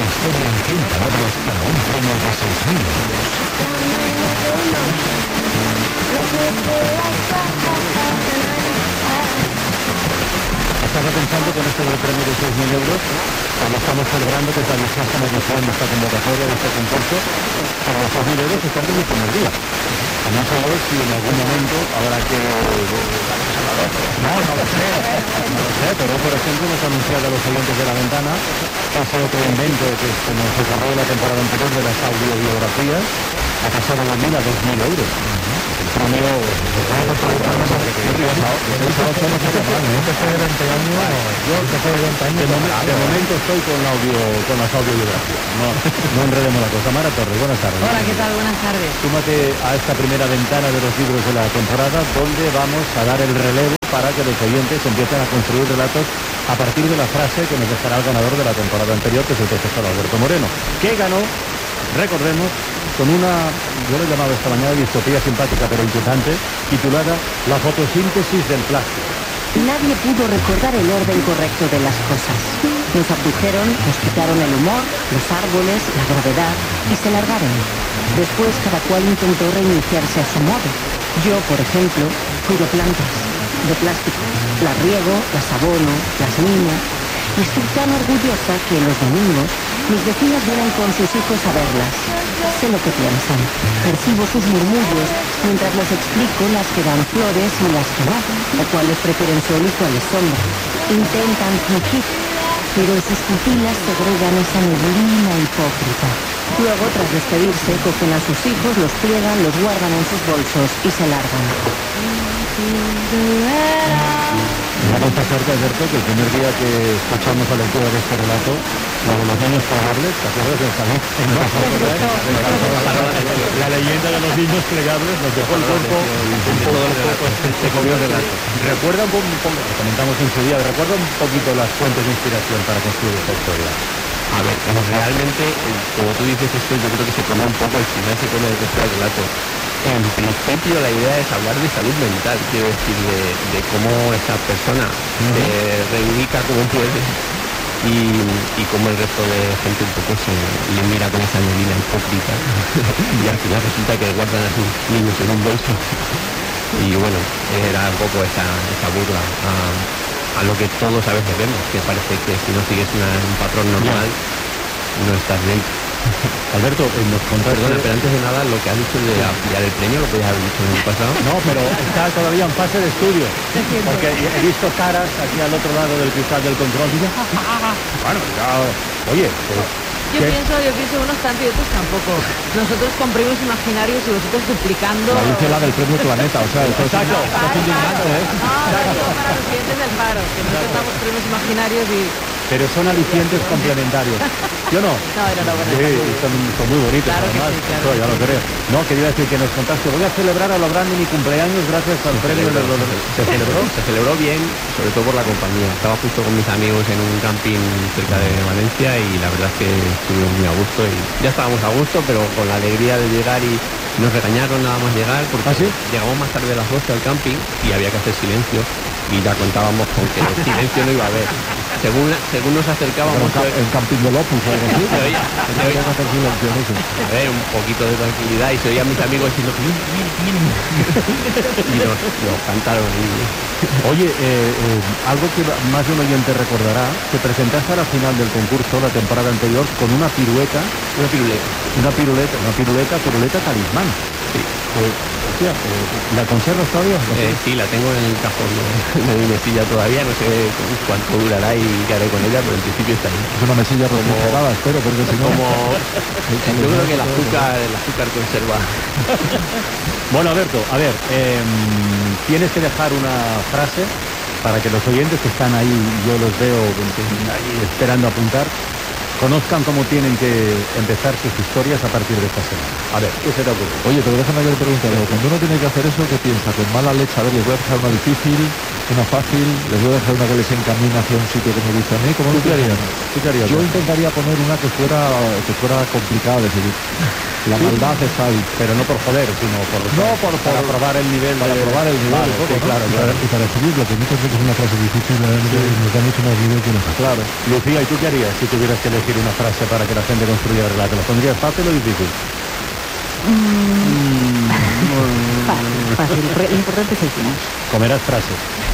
historia en 100 palabras para un premio de 6.000 euros. Estaba pensando con esto del premio de 6.000 euros, como estamos celebrando que también estamos mostrando esta convocatoria de este concurso, para los 6.000 euros están en el primer día. No sabemos si en algún momento habrá que... No lo sé, pero por ejemplo nos ha anunciado a los oyentes de La Ventana ese otro invento que se nos desarrolló la temporada anterior de las audiobiografías, ha pasado la mil a 2.000 euros. El premio... De momento estoy con las audiobiografías. No enredemos la cosa. Mara Torres, buenas tardes. Hola, ¿qué tal? Buenas tardes. Súmate a esta primera ventana de los libros de la temporada, donde vamos a dar el relevo para que los oyentes empiecen a construir relatos a partir de la frase que nos dejará el ganador de la temporada anterior, que es el profesor Alberto Moreno, que ganó, recordemos, con una, yo lo he llamado esta mañana, distopía simpática pero inquietante, titulada La fotosíntesis del plástico. Nadie pudo recordar el orden correcto de las cosas. Nos abdujeron, nos quitaron el humor, los árboles, la gravedad y se largaron. Después cada cual intentó reiniciarse a su modo. Yo, por ejemplo, cuido plantas de plástico. Las riego, las abono, las mimo. Y estoy tan orgullosa que los domingos mis vecinas vienen con sus hijos a verlas. Sé lo que piensan. Percibo sus murmullos mientras les explico las que dan flores y las que no, o cuáles prefieren sol y cuáles sombra. Intentan fingir, pero en sus pupilas segregan esa neblina hipócrita. Luego, tras despedirse, cogen a sus hijos, los pliegan, los guardan en sus bolsos y se largan. Vamos a hacerte, Alberto, que el primer día que escuchamos la lectura de este relato, la de los niños plegables, ¿te acuerdas del salón? La leyenda de los niños plegables nos dejó el cuerpo se comió el relato. Recuerda un poco, lo comentamos en su día, recuerda un poquito las fuentes de inspiración para construir esta historia. A ver, realmente, como tú dices, esto yo creo que se come un poco, al final se come el resto del relato. En principio la idea es hablar de salud mental, quiero decir, de cómo esa persona se reivindica como puede y cómo el resto de gente un poco se le mira con esa neblina hipócrita y al final resulta que guardan a sus niños en un bolso. Y bueno, era un poco esa burla a lo que todos a veces vemos, que parece que si no sigues un patrón normal no estás bien. Alberto, nos contaste... Perdona, pero antes de nada, lo que has dicho de ampliar el premio, lo podías haber dicho en el pasado. No, pero está todavía en fase de estudio. Porque he visto caras aquí al otro lado del cristal del control. Y ya, bueno, ya, oye, pues... Yo pienso unos tanto y otros tampoco. Nosotros con premios imaginarios y vosotros duplicando... La dice la del premio Planeta, o sea, esto Exacto. es indignante, ¿eh? Para los clientes del Faro, que nosotros damos premios imaginarios y... Pero son alicientes complementarios. ¿Yo no? No, era la buena. Sí, son muy bonitos, Claro que además. sí, claro Eso, que ya lo creo. No, quería decir que nos contaste, voy a celebrar a lo grande mi cumpleaños gracias al premio de los... ¿Se celebró? Se celebró bien, sobre todo por la compañía. Estaba justo con mis amigos en un camping cerca de Valencia y la verdad es que estuvimos muy a gusto y ya estábamos a gusto, pero con la alegría de llegar y nos regañaron nada más llegar porque llegamos más tarde a las 12 al camping y había que hacer silencio y ya contábamos con que el silencio no iba a haber. Según nos acercábamos... El camping de Lopus o algo así. Se oía a ver, un poquito de tranquilidad y se oían mis amigos diciendo miren. Y nos cantaron. Oye, algo que más de un oyente recordará, te presentaste a la final del concurso la temporada anterior con una piruleta talismán. Sí. ¿La conservas todavía? Sí, la tengo en el cajón de mi mesilla todavía, no sé cuánto durará y qué haré con ella, pero en principio está ahí. Es una mesilla refrigerada, espero, porque si no... Yo creo que el azúcar conserva. Bueno, Alberto, a ver, tienes que dejar una frase para que los oyentes que están ahí, yo los veo ahí esperando apuntar, conozcan cómo tienen que empezar sus historias a partir de esta semana. A ver, ¿qué se te ocurre? Oye, pero déjame que le pregunte algo. Cuando uno tiene que hacer eso, ¿qué piensa? Con mala leche, a ver, les voy a dejar una difícil, una fácil, les voy a dejar una que les encamina hacia un sitio que me gusta a mí. ¿Cómo lo harían? ¿Tú qué harías? Yo intentaría poner una que fuera complicada de seguir. La maldad está ahí. Pero no por joder, sino para probar el nivel. Para probar el nivel Vale, de todo, sí, ¿no? claro, claro. Y para seguir, lo que muchas veces es una frase difícil, nos da mucho más nivel que nosotros. Claro. Lucía, ¿y tú qué harías si tuvieras que elegir una frase para que la gente construya el relato? ¿Lo pondrías fácil o difícil? Fácil. Lo importante es el final. Comerás frases.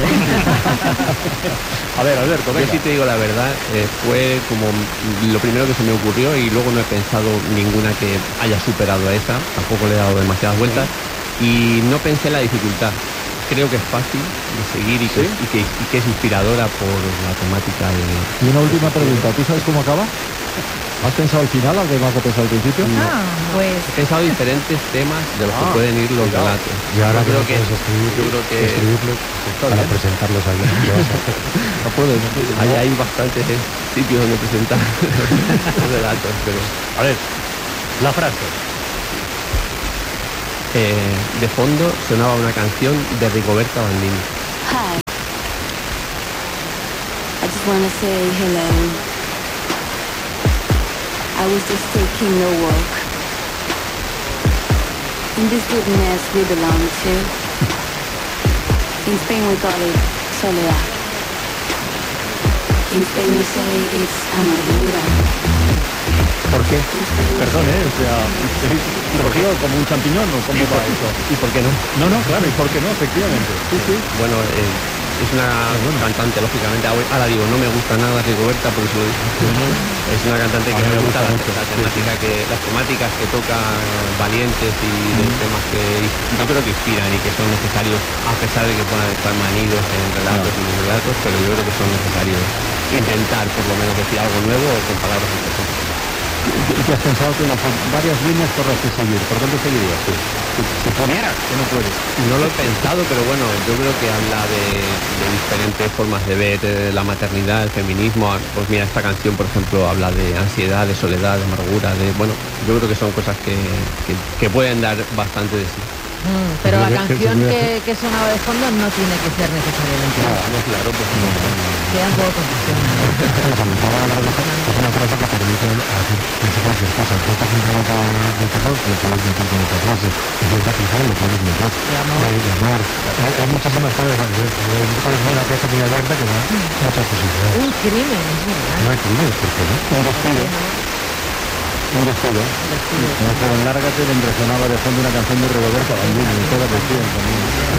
A ver, Alberto, Yo venga. sí te digo la verdad, fue como lo primero que se me ocurrió y luego no he pensado ninguna que haya superado a esa, tampoco le he dado demasiadas vueltas y no pensé en la dificultad. Creo que es fácil de seguir y que es inspiradora por la temática de... Y una última pregunta, ¿tú sabes cómo acaba? ¿Has pensado al final, además de pensar al principio? Pues He pensado diferentes temas de los que pueden ir los relatos. Y ahora yo creo que que, no puedes escribirlo para presentarlos a alguien. No puedes. hay bastantes sitios donde presentar los relatos, pero... A ver, la frase. De fondo sonaba una canción de Rigoberta Bandini. Hi. I just want to say hello. I was just taking a walk in this good mess we belong to. In Spain we call it soledad. In Spain we say it's amargura. ¿Por qué? Perdón, o sea, ¿surgió como un champiñón o cómo va eso? ¿Y por qué no? No, claro, ¿y por qué no? Efectivamente. Sí. Bueno, es una cantante, lógicamente. Ahora digo, no me gusta nada Rigoberta, por eso lo digo. Es una cantante que me gusta las temáticas que toca valientes y de temas que yo creo que inspiran y que son necesarios, a pesar de que puedan estar manidos en relatos y en relatos, pero yo creo que son necesarios intentar por lo menos decir algo nuevo con palabras interesantes. ¿Y te has pensado que varias líneas por las que seguir? ¿Por dónde seguirías tú? Si pudieras, que no puedes. No lo he pensado, pero bueno, yo creo que habla de diferentes formas de ver la maternidad, el feminismo. Pues mira, esta canción, por ejemplo, habla de ansiedad, de soledad, de amargura, bueno, yo creo que son cosas que pueden dar bastante de sí. pero la canción que sonaba de fondo no tiene que ser necesariamente. No, claro, pues no. Queda un poco confusión. Es una frase que permite hacer cualquier cosa. Tú estás intentando de terror, lo puedes meter con otra frase. Si quieres quizás lo puedes meter. De amor. Hay muchas más frases. Puedes ver una frase muy abierta que da muchas posibilidades. Un crimen, es verdad. No hay crímenes, ¿por qué no? Un descuido. Lárgate, donde resonaba de fondo una canción de Rigoberta Bandini. Toda la cuestión también.